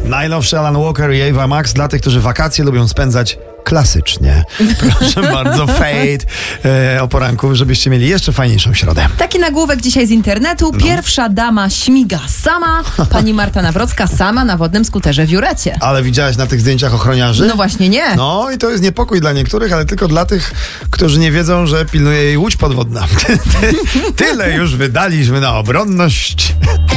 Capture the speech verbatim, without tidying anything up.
Najnowszy Alan Walker i Ava Max dla tych, którzy wakacje lubią spędzać klasycznie. Proszę bardzo, Fate e, o poranku, żebyście mieli jeszcze fajniejszą środę. Taki nagłówek dzisiaj z internetu. No. Pierwsza dama śmiga sama. Pani Marta Nawrocka sama na wodnym skuterze w Jurecie. Ale widziałaś na tych zdjęciach ochroniarzy? No właśnie nie. No i to jest niepokój dla niektórych, ale tylko dla tych, którzy nie wiedzą, że pilnuje jej łódź podwodna. Tyle już wydaliśmy na obronność.